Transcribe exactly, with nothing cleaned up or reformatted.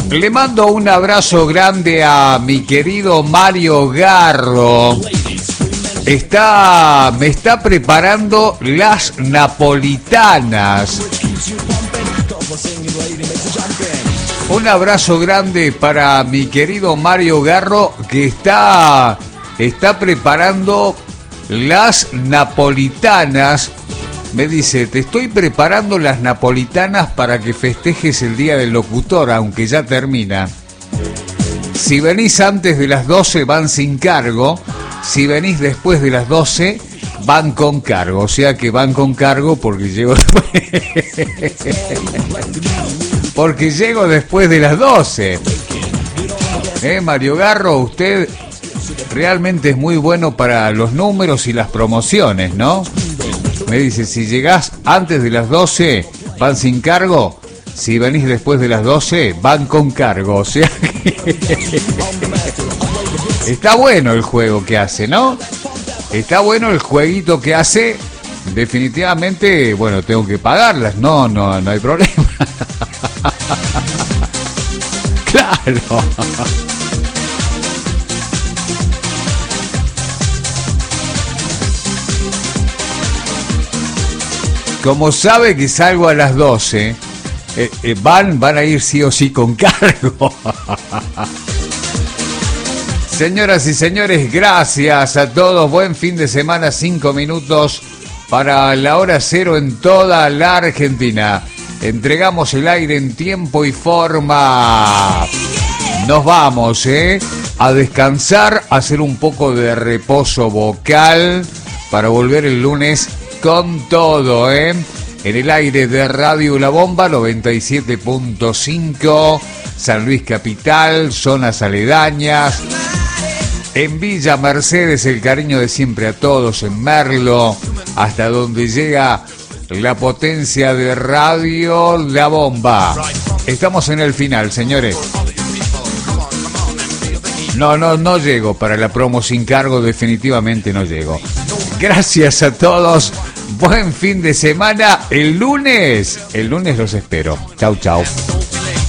Le mando un abrazo grande a mi querido Mario Garro. Está, me está preparando las napolitanas. Un abrazo grande para mi querido Mario Garro, que está, está preparando las napolitanas. Me dice, te estoy preparando las napolitanas para que festejes el Día del Locutor, aunque ya termina. Si venís antes de las doce van sin cargo, si venís después de las doce van con cargo, o sea que van con cargo porque llego porque llego después de las doce. Eh, Mario Garro, usted realmente es muy bueno para los números y las promociones, ¿no? Me dice, si llegás antes de las doce, van sin cargo. Si venís después de las doce, van con cargo. O sea que... Está bueno el juego que hace, ¿no? Está bueno el jueguito que hace. Definitivamente, bueno, tengo que pagarlas. No, no, no hay problema. Claro. Como sabe que salgo a las doce, eh, eh, van, van a ir sí o sí con cargo. Señoras y señores, gracias a todos. Buen fin de semana, cinco minutos para la hora cero en toda la Argentina. Entregamos el aire en tiempo y forma. Nos vamos, ¿eh? A descansar, a hacer un poco de reposo vocal para volver el lunes con todo, ¿eh? En el aire de Radio La Bomba, noventa y siete punto cinco, San Luis Capital, zonas aledañas. En Villa Mercedes, el cariño de siempre a todos. En Merlo, hasta donde llega la potencia de Radio La Bomba. Estamos en el final, señores. No, no, no llego. Para la promo sin cargo, definitivamente no llego. Gracias a todos. Buen fin de semana. El lunes, el lunes los espero. Chau, chau.